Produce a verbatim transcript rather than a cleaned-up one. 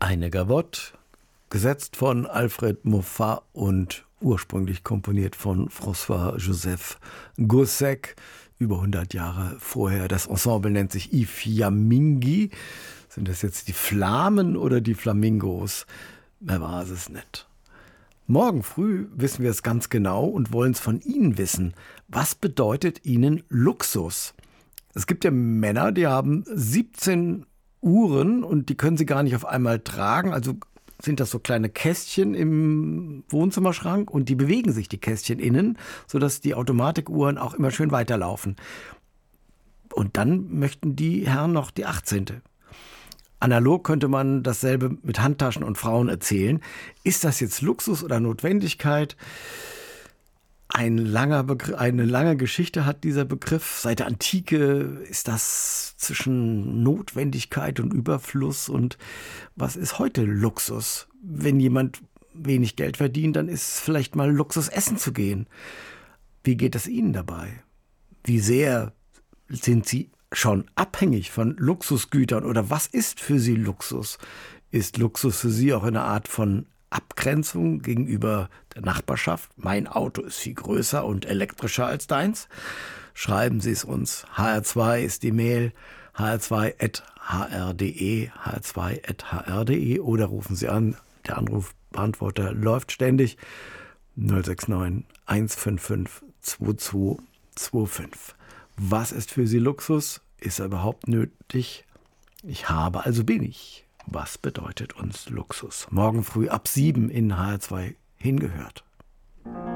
Eine Gavotte, gesetzt von Alfred Moffat und ursprünglich komponiert von François-Joseph Gossec, über hundert Jahre vorher. Das Ensemble nennt sich I Fiamminghi. Sind das jetzt die Flamen oder die Flamingos? Wer weiß es nicht. Morgen früh wissen wir es ganz genau und wollen es von Ihnen wissen. Was bedeutet Ihnen Luxus? Es gibt ja Männer, die haben siebzehn Uhren und die können sie gar nicht auf einmal tragen. Also sind das so kleine Kästchen im Wohnzimmerschrank und die bewegen sich, die Kästchen innen, sodass die Automatikuhren auch immer schön weiterlaufen. Und dann möchten die Herren noch die achtzehnte. Analog könnte man dasselbe mit Handtaschen und Frauen erzählen. Ist das jetzt Luxus oder Notwendigkeit? Ein langer Begriff, eine lange Geschichte hat dieser Begriff. Seit der Antike ist das zwischen Notwendigkeit und Überfluss. Und was ist heute Luxus? Wenn jemand wenig Geld verdient, dann ist es vielleicht mal Luxus, essen zu gehen. Wie geht es Ihnen dabei? Wie sehr sind Sie schon abhängig von Luxusgütern? Oder was ist für Sie Luxus? Ist Luxus für Sie auch eine Art von Abgrenzung gegenüber der Nachbarschaft? Mein Auto ist viel größer und elektrischer als deins. Schreiben Sie es uns. H R zwei ist die Mail, h r zwei at h r punkt d e, h r zwei at h r punkt d e oder rufen Sie an. Der Anrufbeantworter läuft ständig. null sechs neun eins fünf fünf zwei zwei zwei fünf. Was ist für Sie Luxus? Ist er überhaupt nötig? Ich habe, also bin ich. Was bedeutet uns Luxus? Morgen früh ab sieben in H R zwei hingehört.